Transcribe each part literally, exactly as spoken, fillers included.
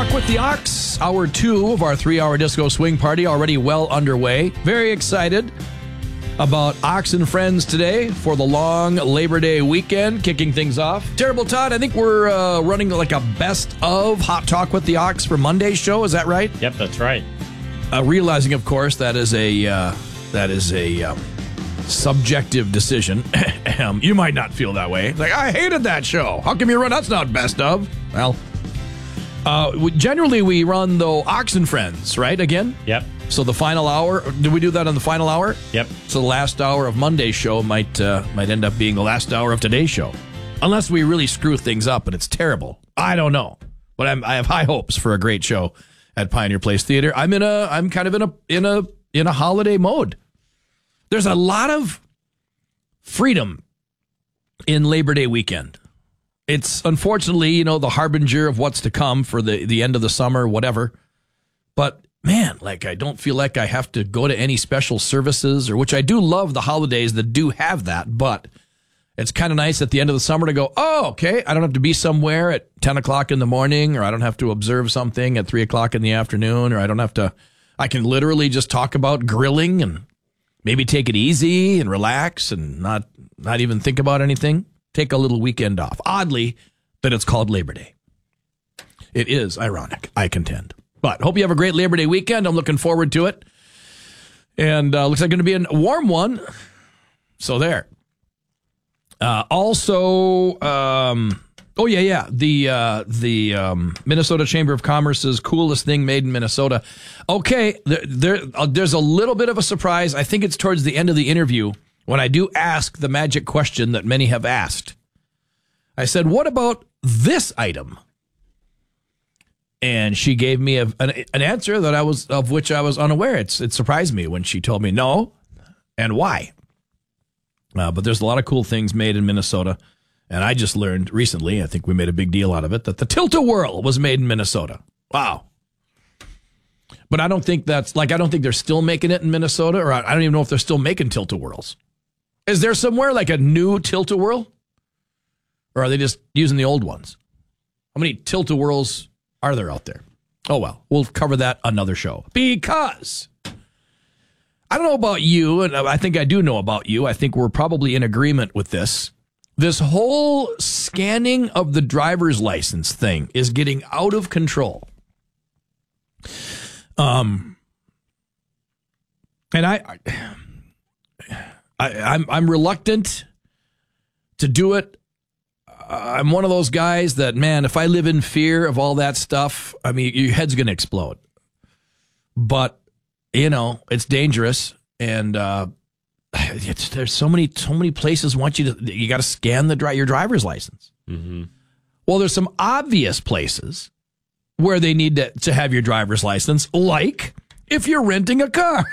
Talk with the Ox. Hour two of our three-hour disco swing party already well underway. Very excited about Ox and Friends today for the long Labor Day weekend, kicking things off. Terrible Todd, I think we're uh, running like a best of Hot Talk with the Ox for Monday's show. Is that right? Yep, that's right. Uh, realizing, of course, that is a uh, that is a um, subjective decision. You might not feel that way. Like, I hated that show. How come you run? That's not best of. Well, uh, we, generally we run though Ox and Friends, right? Again. Yep. So the final hour, did we do that on the final hour? Yep. So the last hour of Monday's show might uh, might end up being the last hour of today's show. Unless we really screw things up and it's terrible. I don't know. But I'm, I have high hopes for a great show at Pioneer Place Theater. I'm in a I'm kind of in a in a in a holiday mode. There's a lot of freedom in Labor Day weekend. It's unfortunately, you know, the harbinger of what's to come for the, the end of the summer, whatever. But man, like, I don't feel like I have to go to any special services, or which I do love the holidays that do have that, but it's kind of nice at the end of the summer to go, oh, okay, I don't have to be somewhere at ten o'clock in the morning, or I don't have to observe something at three o'clock in the afternoon, or I don't have to, I can literally just talk about grilling and maybe take it easy and relax and not, not even think about anything. Take a little weekend off. Oddly, that it's called Labor Day. It is ironic, I contend. But hope you have a great Labor Day weekend. I'm looking forward to it. And uh, looks like going to be a warm one. So there. Uh, also, um, oh, yeah, yeah. The uh, the um, Minnesota Chamber of Commerce's coolest thing made in Minnesota. Okay, there, there uh, there's a little bit of a surprise. I think it's towards the end of the interview when I do ask the magic question that many have asked. I said, what about this item? And she gave me a, an, an answer that I was of which I was unaware. It's it surprised me when she told me no and why. Uh, but there's a lot of cool things made in Minnesota, and I just learned recently, I think we made a big deal out of it, that the Tilt-A-Whirl was made in Minnesota. Wow. But I don't think that's like I don't think they're still making it in Minnesota, or I, I don't even know if they're still making Tilt-A-Whirls. Is there somewhere like a new Tilt-A-Whirl, or are they just using the old ones? How many Tilt-A-Whirls are there out there? Oh, well, we'll cover that another show. Because I don't know about you, and I think I do know about you. I think we're probably in agreement with this. This whole scanning of the driver's license thing is getting out of control. Um, and I, I I'm I'm reluctant to do it. I'm one of those guys that, man, if I live in fear of all that stuff, I mean, your head's going to explode. But, you know, it's dangerous. And uh, it's, there's so many so many places want you to, you got to scan the your driver's license. Mm-hmm. Well, there's some obvious places where they need to, to have your driver's license, like if you're renting a car.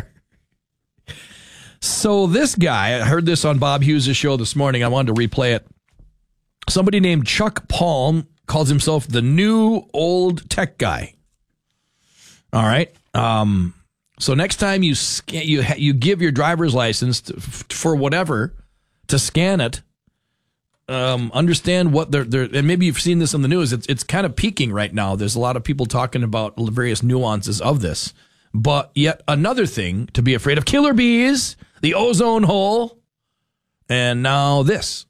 So this guy, I heard this on Bob Hughes' show this morning. I wanted to replay it. Somebody named Chuck Palm calls himself the new old tech guy. All right. Um, so next time you scan, you ha- you give your driver's license to, f- for whatever to scan it. Um, understand what they're, they're, and maybe you've seen this on the news. It's it's kind of peaking right now. There's a lot of people talking about various nuances of this. But yet another thing to be afraid of: killer bees, the ozone hole, and now this.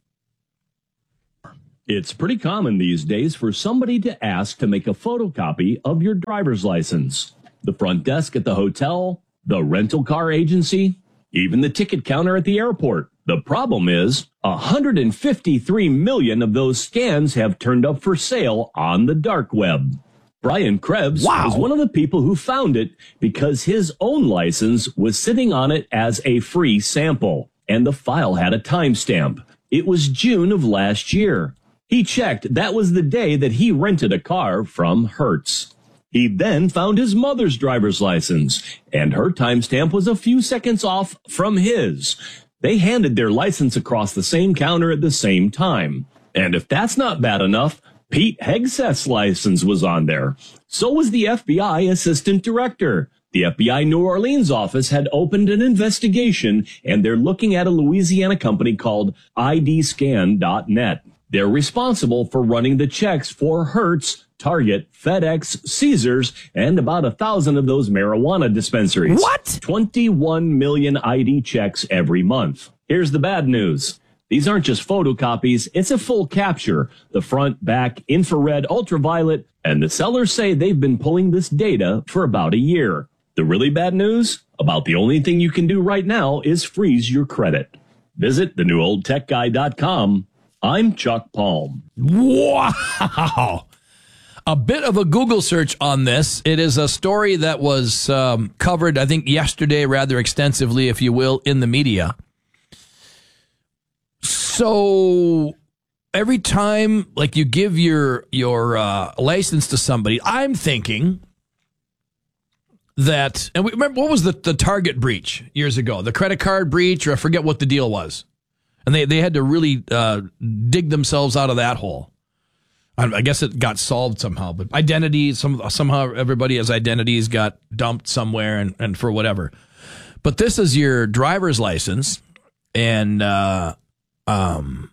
It's pretty common these days for somebody to ask to make a photocopy of your driver's license. The front desk at the hotel, the rental car agency, even the ticket counter at the airport. The problem is, one hundred fifty-three million of those scans have turned up for sale on the dark web. Brian Krebs wow. was one of the people who found it because his own license was sitting on it as a free sample, and the file had a timestamp. It was June of last year. He checked that was the day that he rented a car from Hertz. He then found his mother's driver's license, and her timestamp was a few seconds off from his. They handed their license across the same counter at the same time. And if that's not bad enough, Pete Hegseth's license was on there. So was the F B I assistant director. The F B I New Orleans office had opened an investigation, and they're looking at a Louisiana company called I D scan dot net. They're responsible for running the checks for Hertz, Target, FedEx, Caesars, and about a thousand of those marijuana dispensaries. What? twenty-one million I D checks every month. Here's the bad news. These aren't just photocopies, it's a full capture. The front, back, infrared, ultraviolet, and the sellers say they've been pulling this data for about a year. The really bad news? About the only thing you can do right now is freeze your credit. Visit the new old tech guy dot com. I'm Chuck Palm. Wow. A bit of a Google search on this. It is a story that was um, covered, I think, yesterday rather extensively, if you will, in the media. So every time, like, you give your your uh, license to somebody, I'm thinking that, and we, remember, what was the, the Target breach years ago? The credit card breach, or I forget what the deal was. And they, they had to really uh, dig themselves out of that hole. I, I guess it got solved somehow, but identity, some, somehow everybody has identities got dumped somewhere and, and for whatever. But this is your driver's license, and uh, um,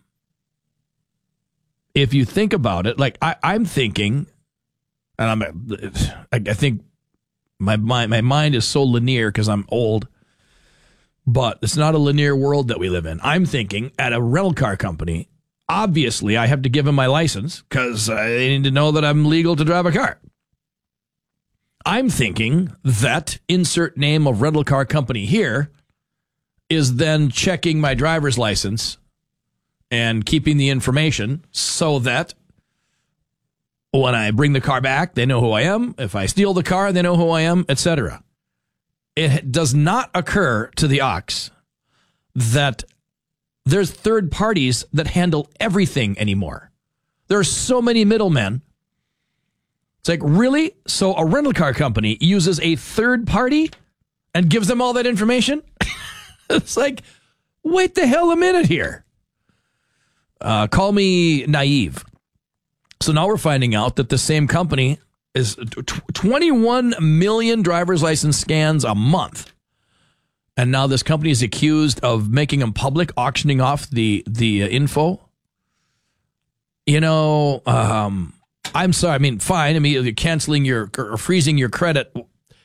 if you think about it, like I, I'm thinking, and I'm, I, I think my mind, my mind is so linear because I'm old, but it's not a linear world that we live in. I'm thinking at a rental car company, obviously I have to give them my license because I need to know that I'm legal to drive a car. I'm thinking that insert name of rental car company here is then checking my driver's license and keeping the information so that when I bring the car back, they know who I am. If I steal the car, they know who I am, et cetera. It does not occur to the Ox that there's third parties that handle everything anymore. There are so many middlemen. It's like, really? So a rental car company uses a third party and gives them all that information? It's like, wait the hell a minute here. Uh, call me naive. So now we're finding out that the same company is twenty-one million driver's license scans a month. And now this company is accused of making them public, auctioning off the, the uh, info. You know, um, I'm sorry. I mean, fine. I mean, you're canceling your or freezing your credit.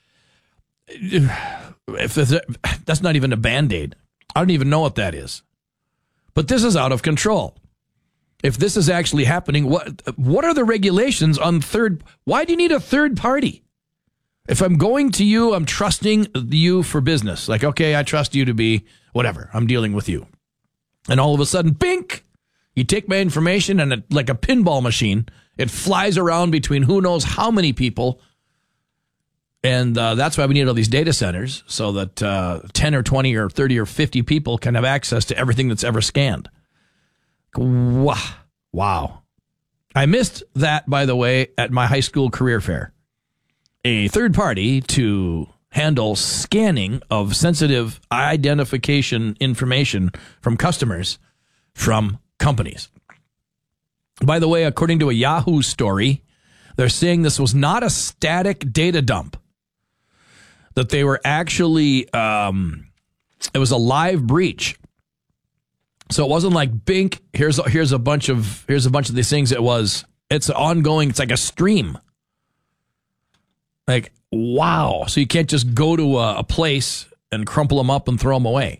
If that's not even a Band-Aid. I don't even know what that is. But this is out of control. If this is actually happening, what what are the regulations on third? Why do you need a third party? If I'm going to you, I'm trusting you for business. Like, okay, I trust you to be whatever. I'm dealing with you. And all of a sudden, bink, you take my information and it, like a pinball machine, it flies around between who knows how many people. And uh, that's why we need all these data centers so that uh, ten or twenty or thirty or fifty people can have access to everything that's ever scanned. Wow. I missed that, by the way, at my high school career fair. A third party to handle scanning of sensitive identification information from customers from companies. By the way, according to a Yahoo story, they're saying this was not a static data dump. That they were actually, um, it was a live breach. So it wasn't like Bink, here's here's a bunch of here's a bunch of these things. It was it's ongoing, it's like a stream. Like, wow. So you can't just go to a, a place and crumple them up and throw them away.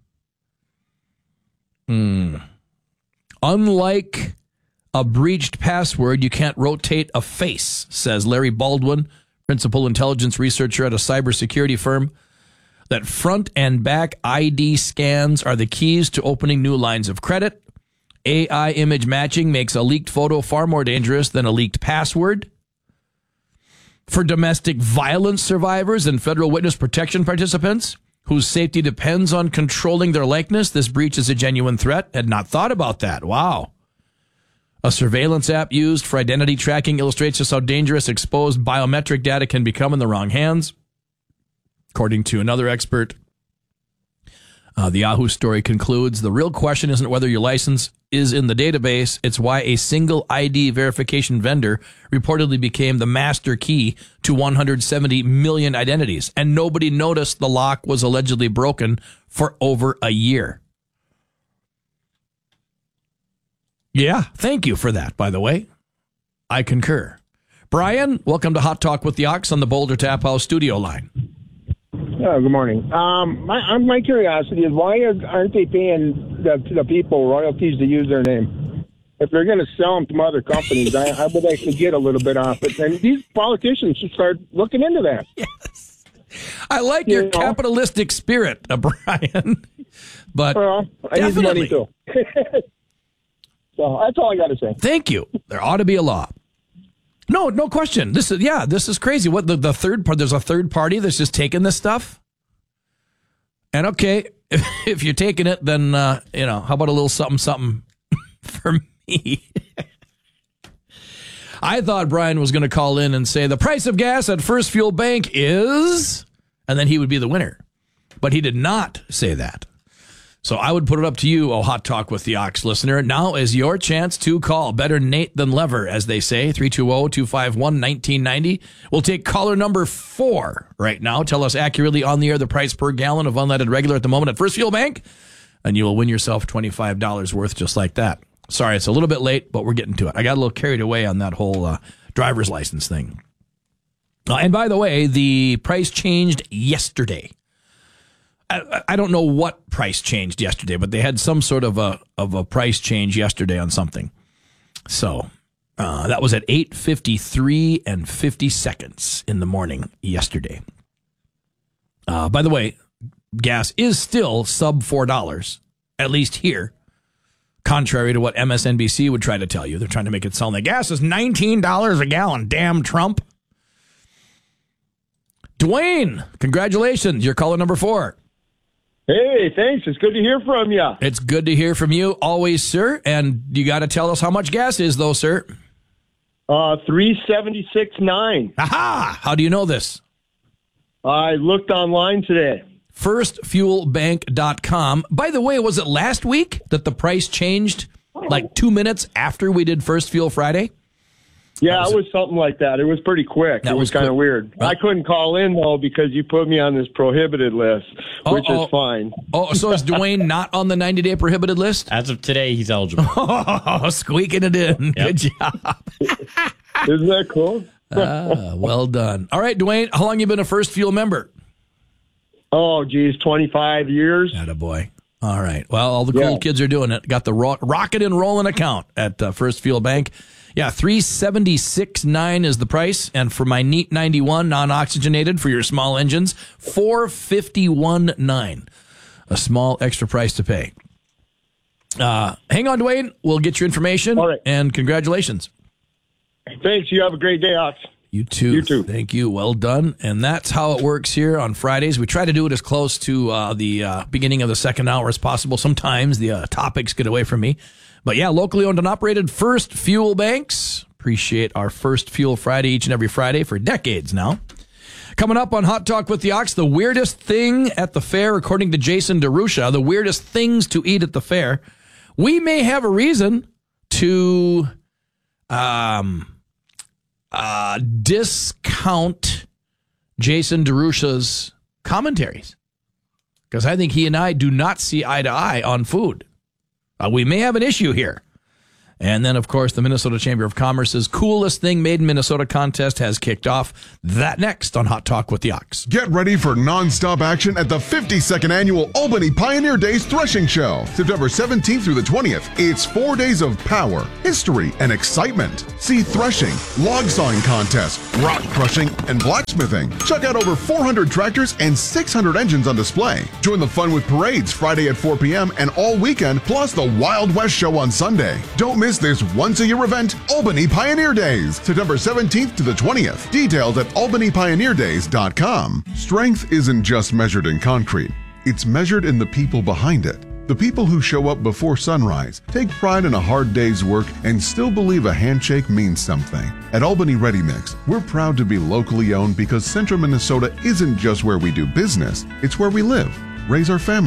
Mm. Unlike a breached password, you can't rotate a face, says Larry Baldwin, principal intelligence researcher at a cybersecurity firm. That front and back I D scans are the keys to opening new lines of credit. A I image matching makes a leaked photo far more dangerous than a leaked password. For domestic violence survivors and federal witness protection participants whose safety depends on controlling their likeness, this breach is a genuine threat. Had not thought about that. Wow. A surveillance app used for identity tracking illustrates just how dangerous exposed biometric data can become in the wrong hands. According to another expert, uh, the Yahoo story concludes, the real question isn't whether your license is in the database. It's why a single I D verification vendor reportedly became the master key to one hundred seventy million identities. And nobody noticed the lock was allegedly broken for over a year. Yeah, thank you for that, by the way. I concur. Brian, welcome to Hot Talk with the Ox on the Boulder Tap House studio line. Oh, good morning. Um, my, my curiosity is why aren't they paying the, the people royalties to use their name? If they're going to sell them to other companies, I, I would actually get a little bit off it. And these politicians should start looking into that. Yes. I like you your know? capitalistic spirit, uh, Brian. But well, I definitely. need money too. So that's all I got to say. Thank you. There ought to be a law. No, no question. This is yeah, this is crazy. What the, the third part? There's a third party that's just taking this stuff. And okay, if, if you're taking it, then uh, you know, how about a little something, something for me? I thought Brian was going to call in and say the price of gas at First Fuel Bank is, and then he would be the winner. But he did not say that. So I would put it up to you, oh Hot Talk with the Ox listener. Now is your chance to call. Better Nate than Lever, as they say. three two zero, two five one, one nine nine zero. We'll take caller number four right now. Tell us accurately on the air the price per gallon of unleaded regular at the moment at First Fuel Bank, and you will win yourself twenty-five dollars worth just like that. Sorry, it's a little bit late, but we're getting to it. I got a little carried away on that whole uh, driver's license thing. Uh, and by the way, the price changed yesterday. I, I don't know what price changed yesterday, but they had some sort of a of a price change yesterday on something. So uh, that was at eight fifty-three and fifty seconds in the morning yesterday. Uh, by the way, gas is still sub four dollars, at least here, contrary to what M S N B C would try to tell you. They're trying to make it sound like gas is nineteen dollars a gallon. Damn Trump. Dwayne, congratulations. You're caller number four. Hey, thanks. It's good to hear from you. It's good to hear from you always, sir. And you got to tell us how much gas is, though, sir. Uh, three seventy-six nine. Aha! How do you know this? I looked online today. first fuel bank dot com. By the way, was it last week that the price changed like two minutes after we did First Fuel Friday? Yeah, was it was something like that. It was pretty quick. That it was, was kind of weird. Well, I couldn't call in, though, because you put me on this prohibited list, oh, which oh, is fine. Oh, so is Dwayne not on the ninety-day prohibited list? As of today, he's eligible. Oh, squeaking it in. Yep. Good job. Isn't that cool? ah, well done. All right, Dwayne, how long you been a First Fuel member? Oh, geez, twenty-five years. Attaboy. All right. Well, all the cool yeah. kids are doing it. Got the ro- rocket and rolling account at uh, First Fuel Bank. Yeah, three seventy-six nine is the price, and for my Neat ninety-one non-oxygenated for your small engines, four fifty-one nine. A small extra price to pay. Uh, hang on, Dwayne. We'll get your information. All right. And congratulations. Thanks. You have a great day, Ox. You too. You too. Thank you. Well done. And that's how it works here on Fridays. We try to do it as close to uh, the uh, beginning of the second hour as possible. Sometimes the uh, topics get away from me. But yeah, locally owned and operated First Fuel Banks. Appreciate our First Fuel Friday each and every Friday for decades now. Coming up on Hot Talk with the Ox, the weirdest thing at the fair, according to Jason DeRusha, the weirdest things to eat at the fair. We may have a reason to um, uh, discount Jason DeRusha's commentaries, because I think he and I do not see eye to eye on food. Uh, we may have an issue here. And then, of course, the Minnesota Chamber of Commerce's Coolest Thing Made in Minnesota contest has kicked off. That next on Hot Talk with the Ox. Get ready for nonstop action at the fifty-second Annual Albany Pioneer Days Threshing Show, September seventeenth through the twentieth. It's four days of power, history, and excitement. See threshing, log sawing contests, rock crushing, and blacksmithing. Check out over four hundred tractors and six hundred engines on display. Join the fun with parades Friday at four p.m. and all weekend, plus the Wild West Show on Sunday. Don't miss this once-a-year event, Albany Pioneer Days, September seventeenth to the twentieth. Details at albany pioneer days dot com. Strength isn't just measured in concrete. It's measured in the people behind it. The people who show up before sunrise, take pride in a hard day's work, and still believe a handshake means something. At Albany Ready Mix, we're proud to be locally owned because Central Minnesota isn't just where we do business, it's where we live, raise our families,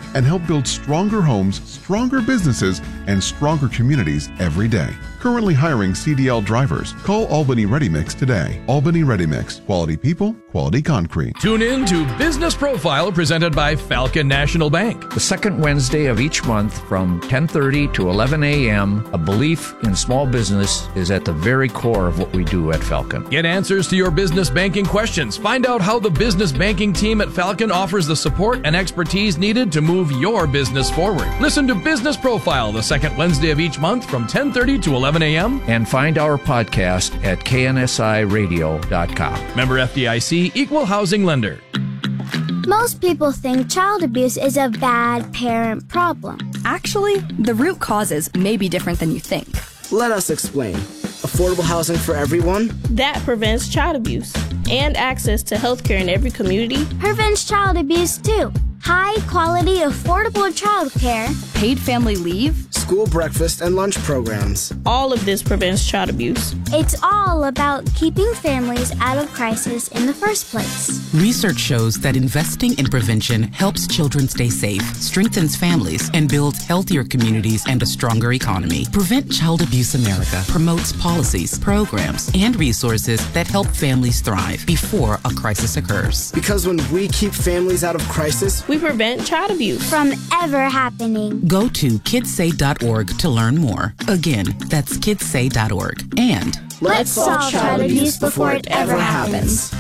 and help build stronger homes, stronger businesses, and stronger communities every day. Currently hiring C D L drivers. Call Albany Ready Mix today. Albany Ready Mix. Quality people, quality concrete. Tune in to Business Profile presented by Falcon National Bank. The second Wednesday of each month from ten thirty to eleven a.m., a belief in small business is at the very core of what we do at Falcon. Get answers to your business banking questions. Find out how the business banking team at Falcon offers the support and expertise needed to move your business forward. Listen to Business Profile the second Wednesday of each month from ten thirty to eleven a.m. And find our podcast at K N S I radio dot com. Member F D I C, Equal Housing Lender. Most people think child abuse is a bad parent problem. Actually, the root causes may be different than you think. Let us explain. Affordable housing for everyone? That prevents child abuse. And access to health care in every community. Prevents child abuse too. High quality, affordable child care. Paid family leave. School breakfast and lunch programs. All of this prevents child abuse. It's all about keeping families out of crisis in the first place. Research shows that investing in prevention helps children stay safe, strengthens families, and builds healthier communities and a stronger economy. Prevent Child Abuse America promotes policies, programs, and resources that help families thrive before a crisis occurs. Because when we keep families out of crisis, we prevent child abuse from ever happening. Go to kids say dot org to learn more. Again, that's kids say dot org. And let's solve child abuse before it ever happens.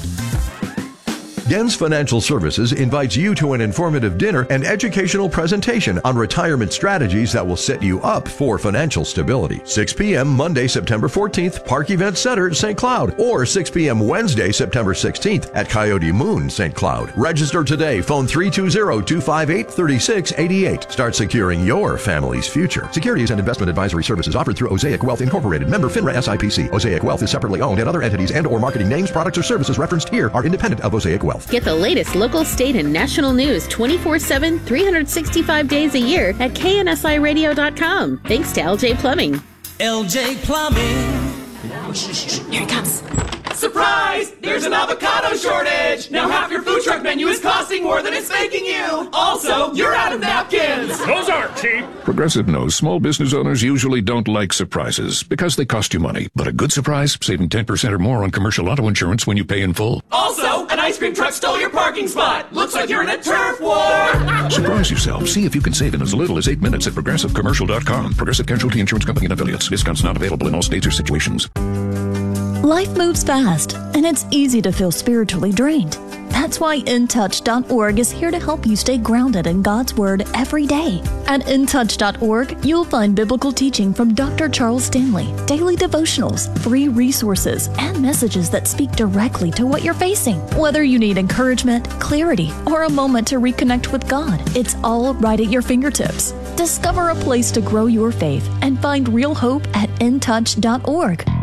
Gens Financial Services invites you to an informative dinner and educational presentation on retirement strategies that will set you up for financial stability. six p.m. Monday, September fourteenth, Park Event Center, Saint Cloud, or six p.m. Wednesday, September sixteenth at Coyote Moon, Saint Cloud. Register today. Phone three two zero, two five eight, three six eight eight. Start securing your family's future. Securities and investment advisory services offered through Osaic Wealth Incorporated. Member FINRA S I P C. Osaic Wealth is separately owned, and other entities and or marketing names, products, or services referenced here are independent of Osaic Wealth. Get the latest local, state, and national news twenty-four seven, three hundred sixty-five days a year at K N S I radio dot com. Thanks to L J Plumbing. L J Plumbing. Here it comes. Surprise! There's an avocado shortage! Now half your food truck menu is costing more than it's making you! Also, you're out of napkins! Those aren't cheap! Progressive knows small business owners usually don't like surprises because they cost you money. But a good surprise, saving ten percent or more on commercial auto insurance when you pay in full. Also, an ice cream truck stole your parking spot! Looks like you're in a turf war! Surprise yourself. See if you can save in as little as eight minutes at progressive commercial dot com. Progressive Casualty Insurance Company and affiliates. Discounts not available in all states or situations. Life moves fast, and it's easy to feel spiritually drained. That's why in touch dot org is here to help you stay grounded in God's Word every day. At in touch dot org, you'll find biblical teaching from Doctor Charles Stanley, daily devotionals, free resources, and messages that speak directly to what you're facing. Whether you need encouragement, clarity, or a moment to reconnect with God, it's all right at your fingertips. Discover a place to grow your faith and find real hope at in touch dot org.